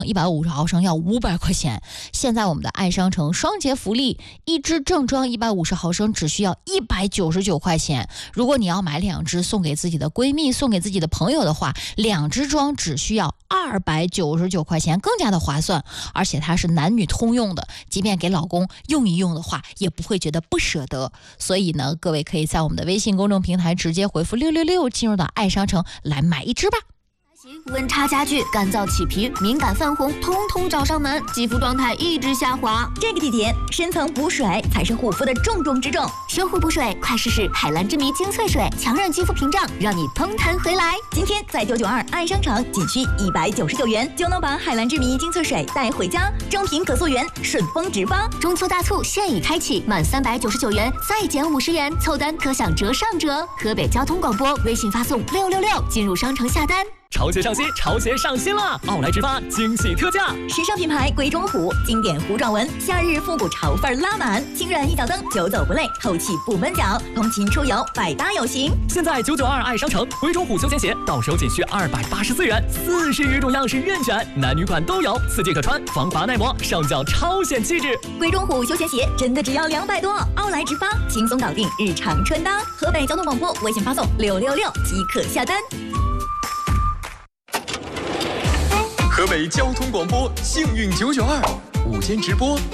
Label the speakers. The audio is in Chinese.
Speaker 1: 150毫升要500块钱。现在我们的爱商城双节福利，一支正装150毫升只需要199块钱。如果你要买2支送给自己的闺蜜、送给自己的朋友的话，2支装只需要299块钱，更加的划算。而且它是男女通用的，即便给老公用一用的话，也不会觉得不舍得。所以呢，各位可以在我们的微信公众平台直接回复666进入到爱商城来买一支吧。
Speaker 2: 温差加剧，干燥起皮，敏感泛红，通通找上门，肌肤状态一直下滑。
Speaker 3: 这个季节，深层补水才是护肤的重中之重。
Speaker 2: 修护补水，快试试海蓝之谜精粹水，强韧肌肤屏障，让你蓬弹回来。
Speaker 3: 今天在992爱商城仅需199元就能把海蓝之谜精粹水带回家，正品可溯源，顺丰直发。
Speaker 2: 中秋大促现已开启，满399元再减50元，凑单可享折上折。河北交通广播微信发送666进入商城下单。
Speaker 4: 潮鞋上新，潮鞋上新了！奥莱直发惊喜特价，
Speaker 3: 时尚品牌鬼冢虎，经典糊状纹，夏日复古潮范拉满，轻软一脚蹬，久走不累，透气不闷脚，通勤出游百搭有型。
Speaker 4: 现在992爱商城鬼冢虎休闲鞋到手仅需284元，40余种样式任选，男女款都有，4季可穿，防滑耐磨，上脚超显气质。
Speaker 3: 鬼冢虎休闲鞋真的只要200多，奥莱直发轻松搞定日常穿搭。河北交通广播微信发送666即可下单。
Speaker 5: 河北交通广播幸运992午间直播